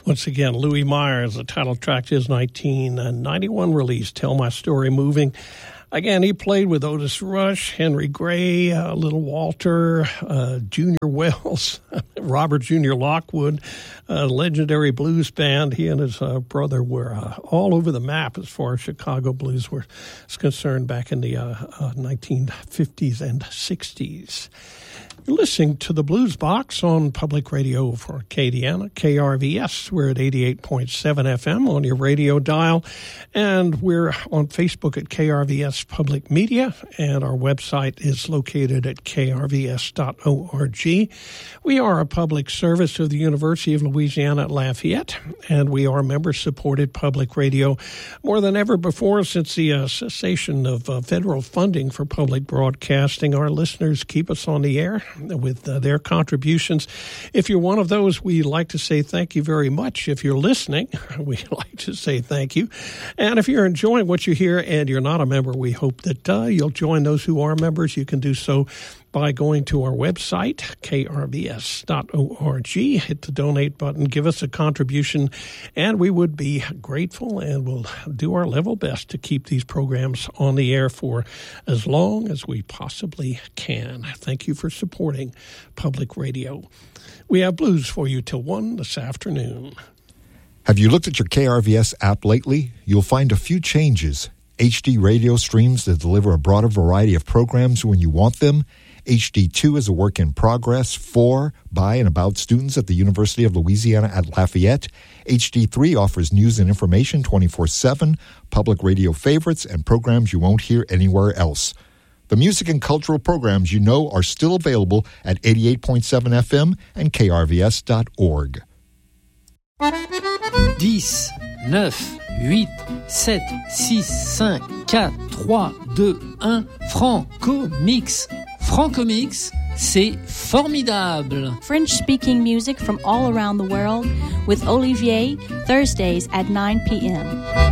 Once again, Louis Myers, the title track to his 1991 release, Tell My Story Moving. Again, he played with Otis Rush, Henry Gray, Little Walter, Junior Wells, Robert Jr. Lockwood, legendary blues band. He and his brother were all over the map as far as Chicago blues was concerned back in the 1950s and 60s. You're listening to the Blues Box on Public Radio for Acadiana, KRVS. We're at 88.7 FM on your radio dial, and we're on Facebook at KRVS Public Media, and our website is located at krvs.org. We are a public service of the University of Louisiana at Lafayette, and we are member-supported public radio more than ever before since the cessation of federal funding for public broadcasting. Our listeners keep us on the air with their contributions. If you're one of those, we like to say thank you very much. If you're listening, we like to say thank you. And if you're enjoying what you hear and you're not a member, we hope that you'll join those who are members. You can do so by going to our website, krvs.org, hit the donate button, give us a contribution, and we would be grateful, and we'll do our level best to keep these programs on the air for as long as we possibly can. Thank you for supporting public radio. We have blues for you till 1 this afternoon. Have you looked at your KRVS app lately? You'll find a few changes. HD radio streams that deliver a broader variety of programs when you want them. HD2 is a work in progress for, by, and about students at the University of Louisiana at Lafayette. HD3 offers news and information 24/7, public radio favorites, and programs you won't hear anywhere else. The music and cultural programs you know are still available at 88.7 FM and krvs.org. 10, 9, 8, 7, 6, 5, 4, 3, 2, 1, Franco Mix. Franco Mix, c'est formidable. French-speaking music from all around the world with Olivier, Thursdays at 9 p.m.